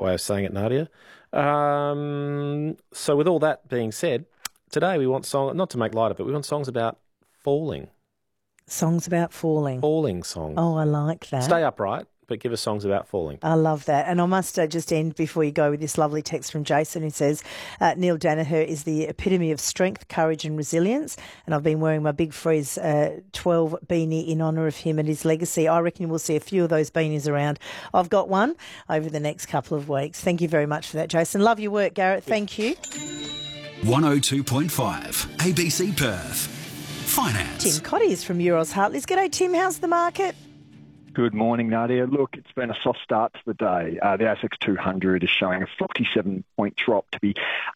way of saying it, Nadia. So with all that being said, today we want not to make light of it, we want songs about falling. Songs about falling. Falling songs. Oh, I like that. Stay upright, but give us songs about falling. I love that. And I must just end before you go with this lovely text from Jason who says, Neil Danaher is the epitome of strength, courage and resilience. And I've been wearing my Big Freeze 12 beanie in honour of him and his legacy. I reckon we'll see a few of those beanies around. I've got one over the next couple of weeks. Thank you very much for that, Jason. Love your work, Garrett. Thank you. 102.5 ABC Perth. Finance. Tim Cotty is from Euros Hartleys. G'day, Tim. How's the market? Good morning, Nadia. Look, it's been a soft start to the day. The ASX 200 is showing a 47-point drop to be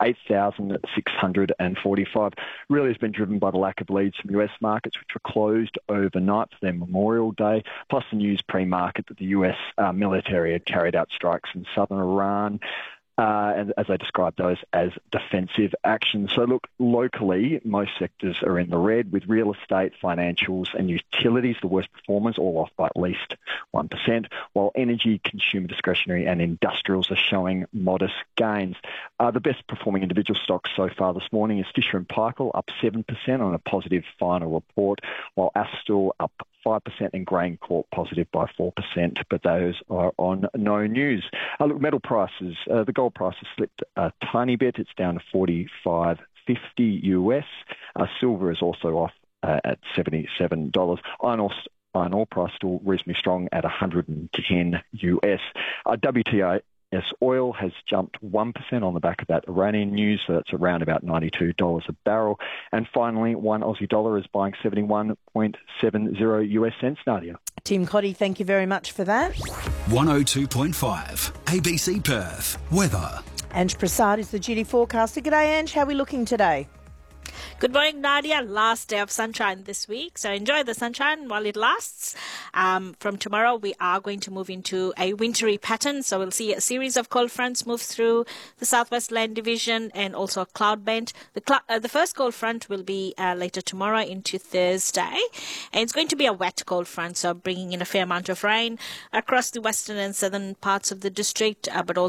8,645. Really has been driven by the lack of leads from US markets, which were closed overnight for their Memorial Day, plus the news pre-market that the US military had carried out strikes in southern Iran. And as I described those as defensive actions. So look, locally, most sectors are in the red, with real estate, financials and utilities, the worst performers, all off by at least 1%, while energy, consumer discretionary and industrials are showing modest gains. The best performing individual stocks so far this morning is Fisher & Paykel, up 7% on a positive final report, while Astor up 5% and GrainCorp positive by 4%, but those are on no news. Look, metal prices, the gold price has slipped a tiny bit. It's down to $45.50 US. Silver is also off at $77. Iron ore price still reasonably strong at $110 US. WTI oil has jumped 1% on the back of that Iranian news, so that's around about $92 a barrel. And finally, one Aussie dollar is buying 71.70 US cents, Nadia. Tim Cotty, thank you very much for that. 102.5 ABC Perth. Weather. Ange Prasad is the duty forecaster. G'day, Ange. How are we looking today? Good morning, Nadia. Last day of sunshine this week, so enjoy the sunshine while it lasts. From tomorrow, we are going to move into a wintry pattern, so we'll see a series of cold fronts move through the Southwest Land Division and also a cloud band. The first cold front will be later tomorrow into Thursday, and it's going to be a wet cold front, so bringing in a fair amount of rain across the western and southern parts of the district, but also